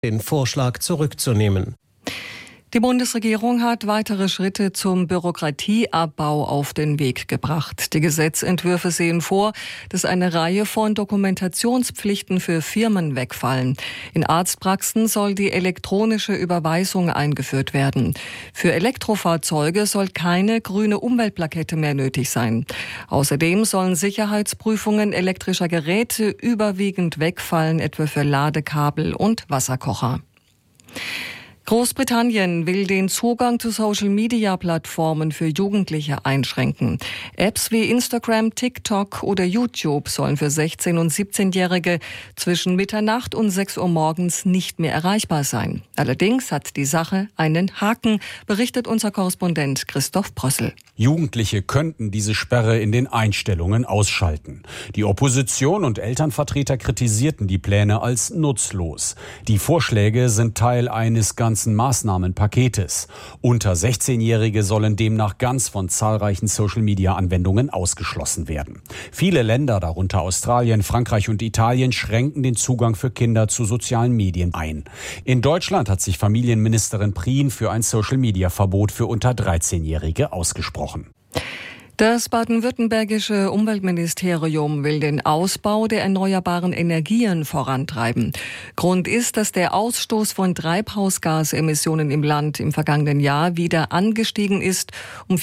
den Vorschlag zurückzunehmen. Die Bundesregierung hat weitere Schritte zum Bürokratieabbau auf den Weg gebracht. Die Gesetzentwürfe sehen vor, dass eine Reihe von Dokumentationspflichten für Firmen wegfallen. In Arztpraxen soll die elektronische Überweisung eingeführt werden. Für Elektrofahrzeuge soll keine grüne Umweltplakette mehr nötig sein. Außerdem sollen Sicherheitsprüfungen elektrischer Geräte überwiegend wegfallen, etwa für Ladekabel und Wasserkocher. Großbritannien will den Zugang zu Social-Media-Plattformen für Jugendliche einschränken. Apps wie Instagram, TikTok oder YouTube sollen für 16- und 17-Jährige zwischen Mitternacht und 6 Uhr morgens nicht mehr erreichbar sein. Allerdings hat die Sache einen Haken, berichtet unser Korrespondent Christoph Brössel. Jugendliche könnten diese Sperre in den Einstellungen ausschalten. Die Opposition und Elternvertreter kritisierten die Pläne als nutzlos. Die Vorschläge sind Teil eines ganzen Maßnahmenpaketes. Unter 16-Jährige sollen demnach ganz von zahlreichen Social-Media-Anwendungen ausgeschlossen werden. Viele Länder, darunter Australien, Frankreich und Italien, schränken den Zugang für Kinder zu sozialen Medien ein. In Deutschland hat sich Familienministerin Prien für ein Social-Media-Verbot für unter 13-Jährige ausgesprochen. Das baden-württembergische Umweltministerium will den Ausbau der erneuerbaren Energien vorantreiben. Grund ist, dass der Ausstoß von Treibhausgasemissionen im Land im vergangenen Jahr wieder angestiegen ist, um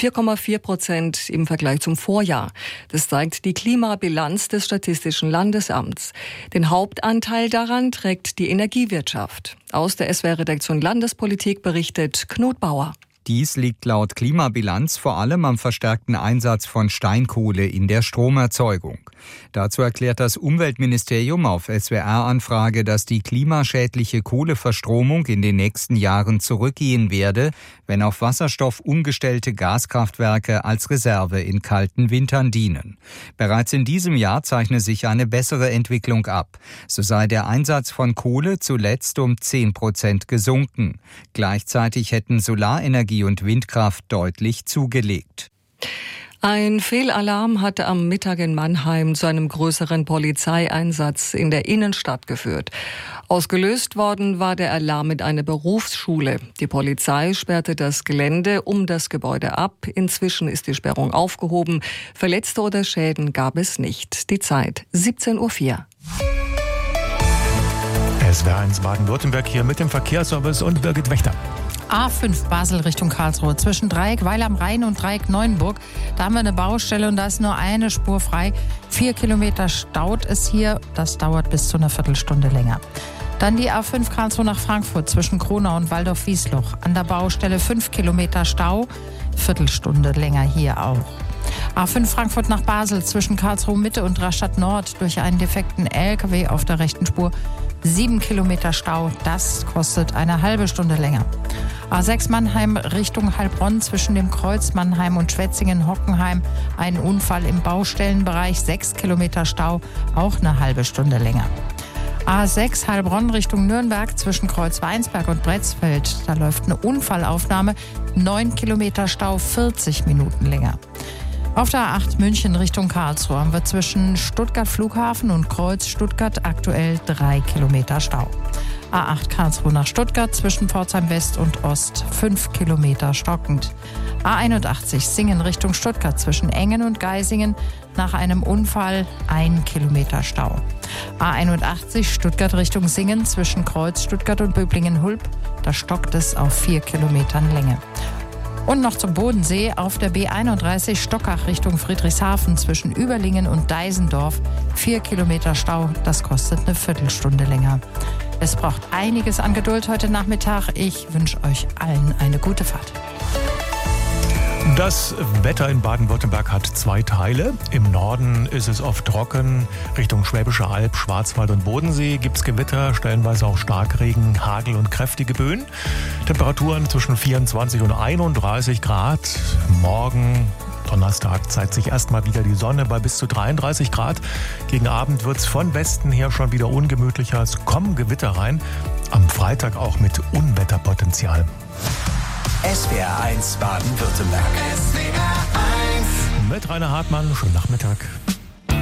4,4% im Vergleich zum Vorjahr. Das zeigt die Klimabilanz des Statistischen Landesamts. Den Hauptanteil daran trägt die Energiewirtschaft. Aus der SWR-Redaktion Landespolitik berichtet Knut Bauer. Dies liegt laut Klimabilanz vor allem am verstärkten Einsatz von Steinkohle in der Stromerzeugung. Dazu erklärt das Umweltministerium auf SWR-Anfrage, dass die klimaschädliche Kohleverstromung in den nächsten Jahren zurückgehen werde, wenn auf Wasserstoff umgestellte Gaskraftwerke als Reserve in kalten Wintern dienen. Bereits in diesem Jahr zeichne sich eine bessere Entwicklung ab. So sei der Einsatz von Kohle zuletzt um 10% gesunken. Gleichzeitig hätten Solarenergie und Windkraft deutlich zugelegt. Ein Fehlalarm hatte am Mittag in Mannheim zu einem größeren Polizeieinsatz in der Innenstadt geführt. Ausgelöst worden war der Alarm mit einer Berufsschule. Die Polizei sperrte das Gelände um das Gebäude ab. Inzwischen ist die Sperrung aufgehoben. Verletzte oder Schäden gab es nicht. Die Zeit 17:04 Uhr. SWR1 Baden-Württemberg hier mit dem Verkehrsservice und Birgit Wächter. A5 Basel Richtung Karlsruhe zwischen Dreieck Weil am Rhein und Dreieck Neuenburg. Da haben wir eine Baustelle und da ist nur eine Spur frei. 4 Kilometer staut es hier. Das dauert bis zu einer Viertelstunde länger. Dann die A5 Karlsruhe nach Frankfurt zwischen Kronau und Waldorf-Wiesloch. An der Baustelle 5 Kilometer Stau. Viertelstunde länger hier auch. A5 Frankfurt nach Basel zwischen Karlsruhe Mitte und Rastatt Nord durch einen defekten LKW auf der rechten Spur. 7 Kilometer Stau, das kostet eine halbe Stunde länger. A6 Mannheim Richtung Heilbronn zwischen dem Kreuz Mannheim und Schwetzingen-Hockenheim. Ein Unfall im Baustellenbereich, 6 Kilometer Stau, auch eine halbe Stunde länger. A6 Heilbronn Richtung Nürnberg zwischen Kreuz Weinsberg und Bretzfeld. Da läuft eine Unfallaufnahme, 9 Kilometer Stau, 40 Minuten länger. Auf der A8 München Richtung Karlsruhe haben wir zwischen Stuttgart Flughafen und Kreuz Stuttgart aktuell 3 Kilometer Stau. A8 Karlsruhe nach Stuttgart zwischen Pforzheim West und Ost 5 Kilometer stockend. A81 Singen Richtung Stuttgart zwischen Engen und Geisingen nach einem Unfall 1 Kilometer Stau. A81 Stuttgart Richtung Singen zwischen Kreuz Stuttgart und Böblingen-Hulb, da stockt es auf 4 Kilometern Länge. Und noch zum Bodensee auf der B31 Stockach Richtung Friedrichshafen zwischen Überlingen und Deisendorf. 4 Kilometer Stau, das kostet eine Viertelstunde länger. Es braucht einiges an Geduld heute Nachmittag. Ich wünsche euch allen eine gute Fahrt. Das Wetter in Baden-Württemberg hat 2 Teile. Im Norden ist es oft trocken. Richtung Schwäbische Alb, Schwarzwald und Bodensee gibt es Gewitter, stellenweise auch Starkregen, Hagel und kräftige Böen. Temperaturen zwischen 24 und 31 Grad. Morgen, Donnerstag, zeigt sich erstmal wieder die Sonne bei bis zu 33 Grad. Gegen Abend wird es von Westen her schon wieder ungemütlicher. Es kommen Gewitter rein. Am Freitag auch mit Unwetterpotenzial. SWR1 Baden-Württemberg. Mit Rainer Hartmann, schönen Nachmittag.